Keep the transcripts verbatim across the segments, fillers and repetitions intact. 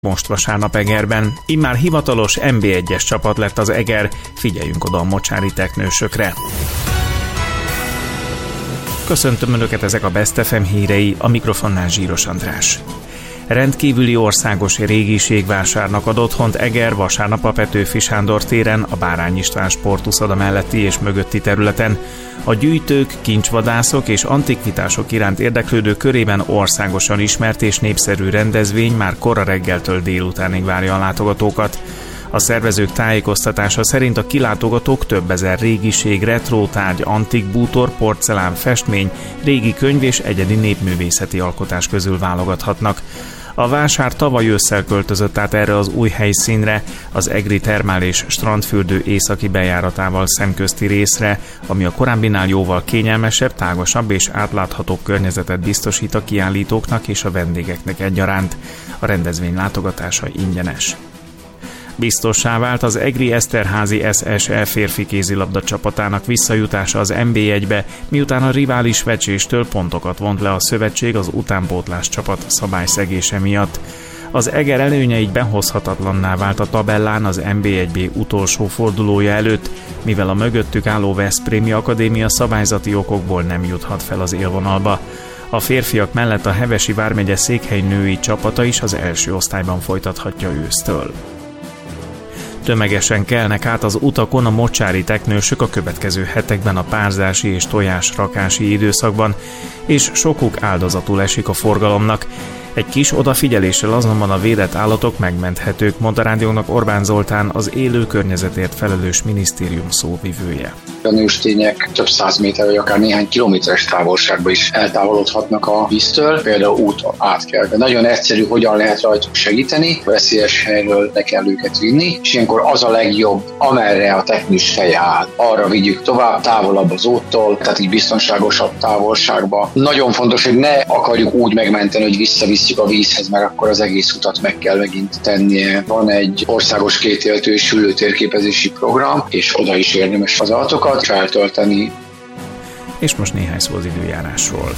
Most vasárnap Egerben. Immár hivatalos en bé egyes csapat lett az Eger, figyeljünk oda a mocsári teknősökre. Köszöntöm Önöket, ezek a Best ef em hírei, a mikrofonnál Zsíros András. Rendkívüli országos régiségvásárnak ad otthont Eger vasárnap a Petőfi Sándor téren, a Bárány István sportuszoda melletti és mögötti területen. A gyűjtők, kincsvadászok és antikvitások iránt érdeklődő körében országosan ismert és népszerű rendezvény már kora reggeltől délutánig várja a látogatókat. A szervezők tájékoztatása szerint a kilátogatók több ezer régiség, retrótárgy, antik bútor, porcelán, festmény, régi könyv és egyedi népművészeti alkotás közül válogathatnak. A vásár tavaly ősszel költözött át erre az új helyszínre, az egri termál és strandfürdő északi bejáratával szemközti részre, ami a korábbinál jóval kényelmesebb, tágasabb és átláthatóbb környezetet biztosít a kiállítóknak és a vendégeknek egyaránt. A rendezvény látogatása ingyenes. Biztossá vált az egri Eszterházy es es e férfi kézilabda csapatának visszajutása az en bé egybe, miután a rivális Vecséstől pontokat vont le a szövetség az utánpótlás csapat szabályszegése miatt. Az Eger előnye így behozhatatlanná vált a tabellán az en bé egy bé utolsó fordulója előtt, mivel a mögöttük álló Veszprémi Akadémia szabályzati okokból nem juthat fel az élvonalba. A férfiak mellett a Hevesi vármegye Székhely női csapata is az első osztályban folytathatja ősztől. Tömegesen kelnek át az utakon a mocsári teknősök a következő hetekben a párzási és tojásrakási időszakban, és sokuk áldozatul esik a forgalomnak. Egy kis odafigyeléssel azonban a védett állatok megmenthetők, mondta rádiónak Orbán Zoltán, az élő környezetért felelős minisztérium szóvivője. A nőstények több száz méter vagy akár néhány kilométeres távolságba is eltávolodhatnak a víztől, például út átkel. De nagyon egyszerű, hogyan lehet rajtuk segíteni, veszélyes helyről le kell őket vinni, és ilyenkor az a legjobb, amerre a teknős feje áll. Arra vigyük tovább, távolabb az úttól, tehát így biztonságosabb távolságba. Nagyon fontos, hogy ne akarjuk úgy megmenteni, hogy visszavisszük a vízhez, mert akkor az egész utat meg kell megint tennie. Van egy országos kétéltő és hüllőtérképezési program, és oda is érdemes az adatokat feltölteni. És most néhány szó az időjárásról.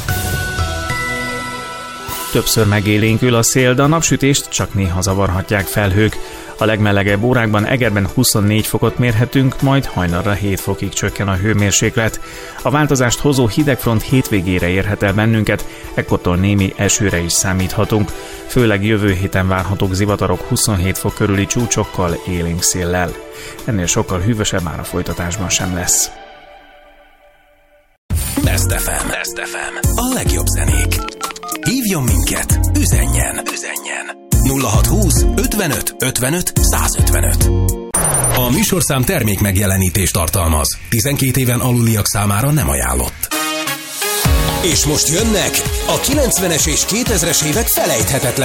Többször megélénkül a szél, de a napsütést csak néha zavarhatják felhők. A legmelegebb órákban Egerben huszonnégy fokot mérhetünk, majd hajnalra hét fokig csökken a hőmérséklet. A változást hozó hidegfront hétvégére érhet el bennünket, ekkortól némi esőre is számíthatunk. Főleg jövő héten várhatók zivatarok huszonhét fok körüli csúcsokkal, élénk széllel. Ennél sokkal hűvösebb már a folytatásban sem lesz. Best ef em. Best ef em. A legjobb zenék. Hívjon minket, üzenjen, üzenjen. nulla hatszázhúsz ötvenöt ötvenöt százötvenöt. A műsorszám termék megjelenítést tartalmaz. tizenkét éven aluliak számára nem ajánlott. És most jönnek a kilencvenes és kétezres évek felejthetetlen